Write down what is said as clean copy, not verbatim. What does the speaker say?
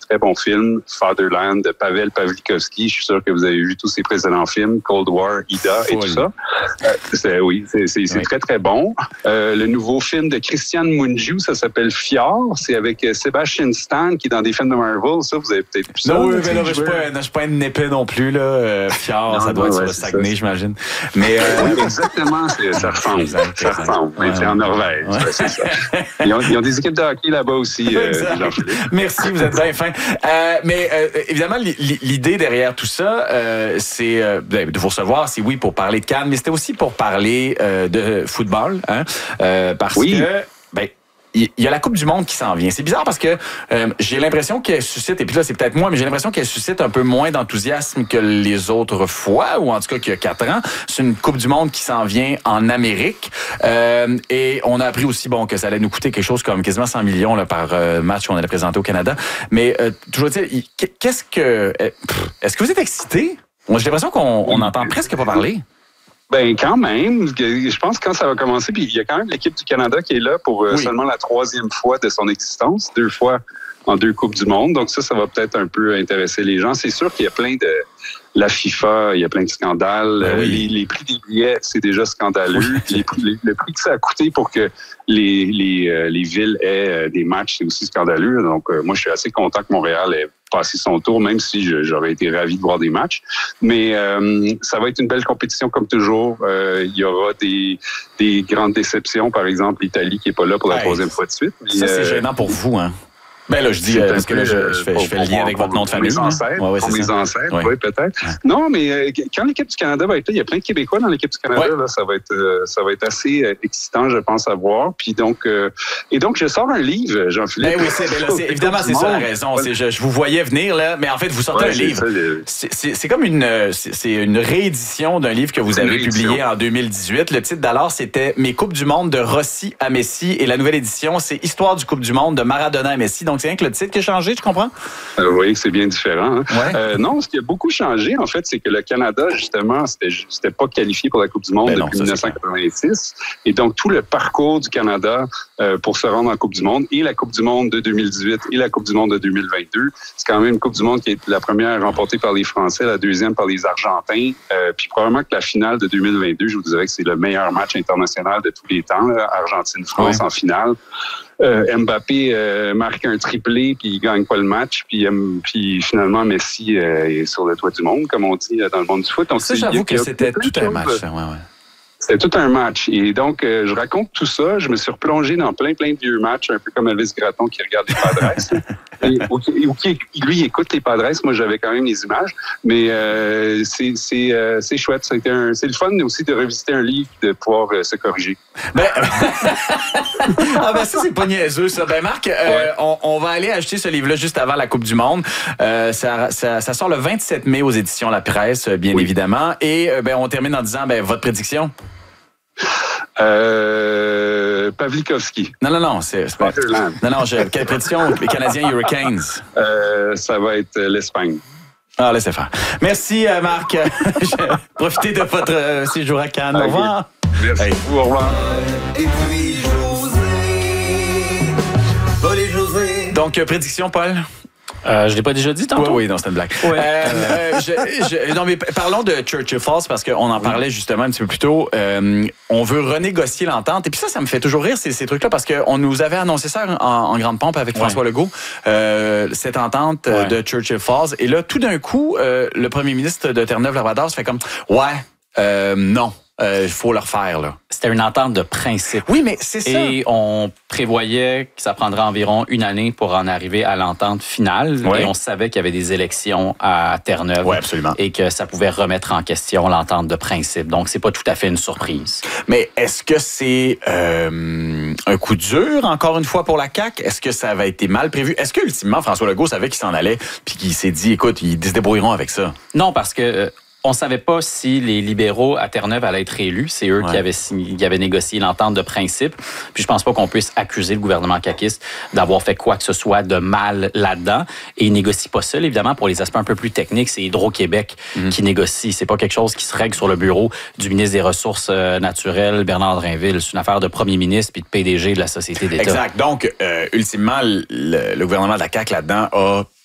très bon film, Fatherland, de Pavel Pawlikowski. Je suis sûr que vous avez vu tous ses précédents films, Cold War, Ida et tout ça. C'est très, très bon. Le nouveau film de Christian Mungiu, ça s'appelle Fjord. C'est avec Sebastian Stan, qui est dans des films de Marvel. Ça, vous avez peut-être vu ça. Non, oui, mais là, je suis pas un épée non plus. Là. Fjord, ça doit être sur le Saguenay, j'imagine. Mais, oui, exactement, ça ressemble. Ça ressemble. Ouais. C'est en Norvège, c'est ça. Ils ont des équipes de hockey là-bas aussi, Jean-Philippe. Merci, vous êtes bien fin. Mais évidemment, l'idée derrière tout ça, c'est de vous recevoir, c'est oui pour parler de Cannes, mais c'était aussi pour parler de football, hein, parce que il y a la Coupe du Monde qui s'en vient. C'est bizarre parce que j'ai l'impression qu'elle suscite, et puis là, c'est peut-être moi, mais j'ai l'impression qu'elle suscite un peu moins d'enthousiasme que les autres fois, ou en tout cas qu'il y a 4 ans. C'est une Coupe du Monde qui s'en vient en Amérique. Et on a appris aussi que ça allait nous coûter quelque chose comme quasiment 100 millions là, par match qu'on allait présenter au Canada. Mais toujours est-il, est-ce que vous êtes excité? Moi, j'ai l'impression qu'on n'entend presque pas parler. Ben quand même, je pense que quand ça va commencer, puis il y a quand même l'équipe du Canada qui est là pour seulement la 3e fois de son existence, 2 fois en 2 Coupes du Monde. Donc ça va peut-être un peu intéresser les gens. C'est sûr qu'il y a plein de... La FIFA, il y a plein de scandales. Ben oui. Les prix des billets, c'est déjà scandaleux. Le prix que ça a coûté pour que les villes aient des matchs, c'est aussi scandaleux. Donc moi, je suis assez content que Montréal ait passé son tour, même si j'aurais été ravi de voir des matchs. Mais ça va être une belle compétition comme toujours. Il y aura des grandes déceptions, par exemple l'Italie qui est pas là pour la 3e fois de suite. Ça, c'est gênant pour vous, hein? Ben là, je dis, parce que là, je fais le lien avec votre nom de famille. Pour mes ancêtres, oui, peut-être. Ouais. Non, mais quand l'équipe du Canada va être là, il y a plein de Québécois dans l'équipe du Canada. Ouais. Là, ça va être assez excitant, je pense, à voir. Puis donc, je sors un livre, Jean-Philippe. Ben oui, évidemment, c'est ça la raison. Je vous voyais venir, là, mais en fait, vous sortez un livre. C'est comme une réédition d'un livre que vous avez publié en 2018. Le titre d'alors, c'était « Mes Coupes du Monde de Rossi à Messi ». Et la nouvelle édition, c'est « Histoire du Coupe du Monde de Maradona à Messi ». Donc, c'est rien que le titre qui a changé, tu comprends? Vous voyez que c'est bien différent. Hein? Ouais. Non, ce qui a beaucoup changé, en fait, c'est que le Canada, justement, c'était pas qualifié pour la Coupe du Monde depuis 1986. Et donc, tout le parcours du Canada pour se rendre en Coupe du Monde, et la Coupe du Monde de 2018 et la Coupe du Monde de 2022, c'est quand même une Coupe du Monde qui est la première remportée par les Français, la deuxième par les Argentins. Puis probablement que la finale de 2022, je vous dirais que c'est le meilleur match international de tous les temps, Argentine-France en finale. Mbappé marque un triplé puis il gagne pas le match puis finalement Messi est sur le toit du monde comme on dit dans le monde du foot. Donc ça, j'avoue que c'était tout un match. C'était tout un match. Et donc, je raconte tout ça. Je me suis replongé dans plein de vieux matchs, un peu comme Elvis Gratton qui regarde les Padres. ou qui, lui, écoute les Padres. Moi, j'avais quand même les images. Mais c'est chouette. C'est le fun aussi de revisiter un livre et de pouvoir se corriger. Ça, c'est pas niaiseux, ça. Marc, on va aller acheter ce livre-là juste avant la Coupe du Monde. Ça sort le 27 mai aux éditions La Presse, bien évidemment. Et on termine en disant votre prédiction. Pawlikowski. Non, c'est pas. Non, quelle prédiction? Les Canadiens Hurricanes. Ça va être l'Espagne. Ah, laissez faire. Merci, Marc. Profitez de votre séjour à Cannes. Au revoir. Merci. Au revoir. Et puis José. Donc, prédiction, Paul? Je l'ai pas déjà dit tantôt? Oui, non, c'était une blague. Ouais. Non, mais parlons de Churchill Falls parce qu'on en parlait justement un petit peu plus tôt. On veut renégocier l'entente. Et puis ça me fait toujours rire, ces trucs-là, parce qu'on nous avait annoncé ça en grande pompe avec François Legault, cette entente de Churchill Falls. Et là, tout d'un coup, le premier ministre de Terre-Neuve-Labrador se fait comme « non ». Il faut le refaire, là. C'était une entente de principe. Oui, mais c'est ça. Et on prévoyait que ça prendrait environ 1 année pour en arriver à l'entente finale. Oui. Et on savait qu'il y avait des élections à Terre-Neuve. Oui, absolument. Et que ça pouvait remettre en question l'entente de principe. Donc, c'est pas tout à fait une surprise. Mais est-ce que c'est un coup dur, encore une fois, pour la CAQ? Est-ce que ça avait été mal prévu? Est-ce que, ultimement, François Legault savait qu'il s'en allait puis qu'il s'est dit, écoute, ils se débrouilleront avec ça? Non, parce que... on savait pas si les libéraux à Terre-Neuve allaient être élus. C'est eux qui avaient négocié l'entente de principe. Puis je pense pas qu'on puisse accuser le gouvernement caquiste d'avoir fait quoi que ce soit de mal là-dedans. Et ils négocient pas seul, évidemment, pour les aspects un peu plus techniques. C'est Hydro-Québec qui négocie. C'est pas quelque chose qui se règle sur le bureau du ministre des Ressources naturelles, Bernard Drinville. C'est une affaire de premier ministre puis de PDG de la Société d'État. Exact. Donc, ultimement, le gouvernement de la CAQ là-dedans a